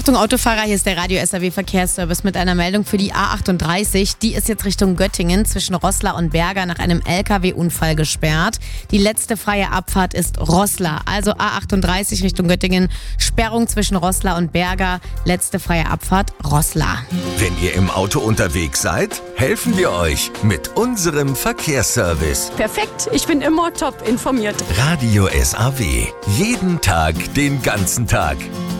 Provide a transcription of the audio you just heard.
Achtung Autofahrer, hier ist der Radio SAW Verkehrsservice mit einer Meldung für die A38. Die ist jetzt Richtung Göttingen zwischen Roßla und Berga nach einem LKW-Unfall gesperrt. Die letzte freie Abfahrt ist Roßla, also A38 Richtung Göttingen. Sperrung zwischen Roßla und Berga, letzte freie Abfahrt Roßla. Wenn ihr im Auto unterwegs seid, helfen wir euch mit unserem Verkehrsservice. Perfekt, ich bin immer top informiert. Radio SAW. Jeden Tag, den ganzen Tag.